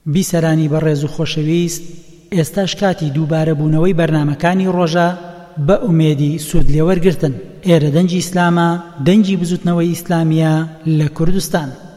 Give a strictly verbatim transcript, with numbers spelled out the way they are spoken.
بیسەرانی بەڕێز و خۆشەویست، ئێستاش کاتی دووبارە بوونەوەی بەرنامەکانی ڕۆژە بە ئومێدی سوود لێوەرگرتن. ئێرە دەنگی ئیسلامە، دەنگی بزوتنەوەی ئیسلامیە لە کوردستان.